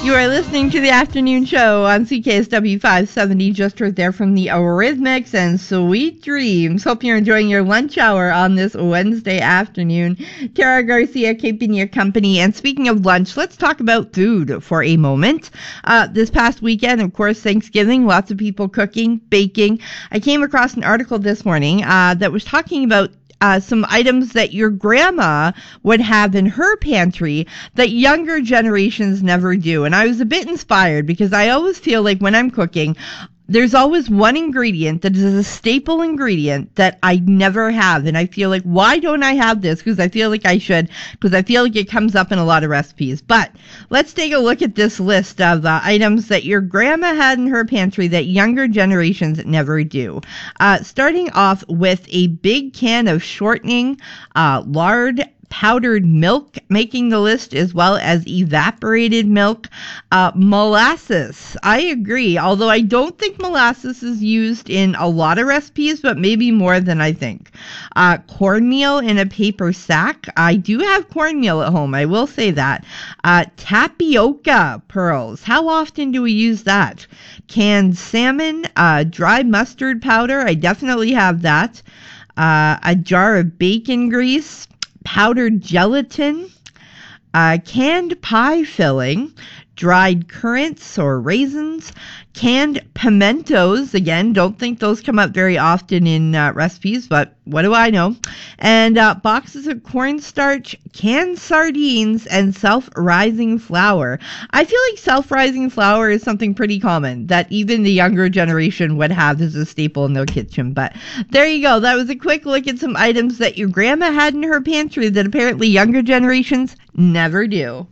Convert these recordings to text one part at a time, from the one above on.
You are listening to the afternoon show on CKSW 570, just right there from the Eurythmics and Sweet Dreams. Hope you're enjoying your lunch hour on this Wednesday afternoon. Tara Garcia keeping your company. And speaking of lunch, let's talk about food for a moment. This past weekend, of course, Thanksgiving, lots of people cooking, baking. I came across an article this morning that was talking about some items that your grandma would have in her pantry that younger generations never do. And I was a bit inspired because I always feel like when I'm cooking, there's always one ingredient that is a staple ingredient that I never have. And I feel like, why don't I have this? Because I feel like I should, because I feel like it comes up in a lot of recipes. But let's take a look at this list of items that your grandma had in her pantry that younger generations never do. Starting off with a big can of shortening, lard, powdered milk making the list, as well as evaporated milk. Molasses, I agree, although I don't think molasses is used in a lot of recipes, but maybe more than I think. Cornmeal in a paper sack. I do have cornmeal at home, I will say that. Tapioca pearls, how often do we use that? Canned salmon, dry mustard powder, I definitely have that. A jar of bacon grease, powdered gelatin, canned pie filling, dried currants or raisins, canned pimentos. Again, don't think those come up very often in recipes, but what do I know? And boxes of cornstarch, canned sardines, and self-rising flour. I feel like self-rising flour is something pretty common that even the younger generation would have as a staple in their kitchen. But there you go. That was a quick look at some items that your grandma had in her pantry that apparently younger generations never do.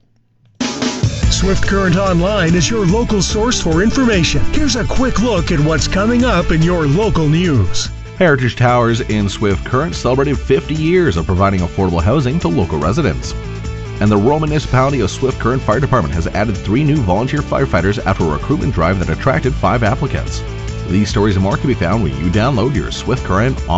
Swift Current Online is your local source for information. Here's a quick look at what's coming up in your local news. Heritage Towers in Swift Current celebrated 50 years of providing affordable housing to local residents. And the rural municipality of Swift Current Fire Department has added 3 new volunteer firefighters after a recruitment drive that attracted 5 applicants. These stories and more can be found when you download your Swift Current